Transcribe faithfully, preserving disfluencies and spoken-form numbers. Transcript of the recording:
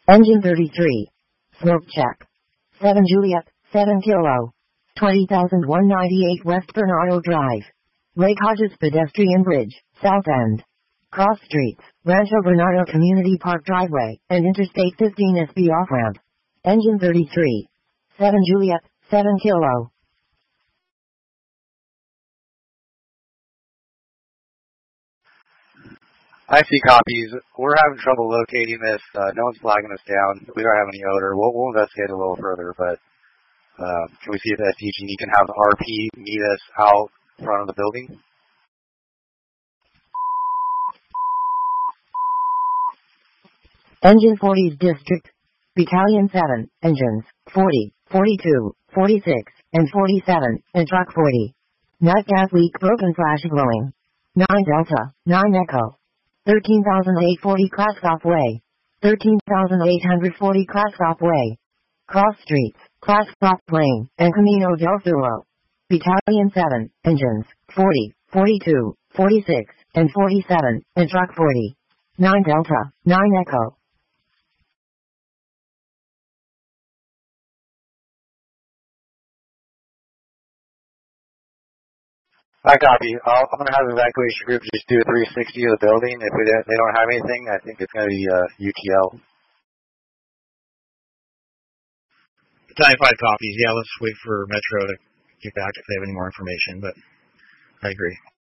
Engine thirty-three. Smoke check. seven Juliet, seven Kilo. twenty thousand one hundred ninety-eight West Bernardo Drive. Lake Hodges Pedestrian Bridge, South End. Cross Streets, Rancho Bernardo Community Park Driveway, and Interstate fifteen S B off-ramp. Engine thirty-three. seven Juliet, seven Kilo. I see copies. We're having trouble locating this. Uh, no one's flagging us down. We don't have any odor. We'll, we'll investigate a little further, but uh, can we see if S D G can have the R P meet us out front of the building? Engine forty's District. Battalion seven, engines forty, forty-two, forty-six, and forty-seven, and truck forty. Night gas leak broken flash glowing. nine Delta, nine Echo. thirteen thousand eight hundred forty Claskop Way. thirteen thousand eight hundred forty Claskop Way. Cross Streets, Claskop Plain, and Camino del Sur. Battalion seven, engines forty, forty-two, forty-six, and forty-seven, and truck forty. nine Delta, nine Echo. I copy. I'll, I'm going to have the evacuation group just do a three sixty of the building. If we don't, they don't have anything, I think it's going to be uh, U T L. Battalion five copies. Yeah, let's wait for Metro to get back if they have any more information, but I agree.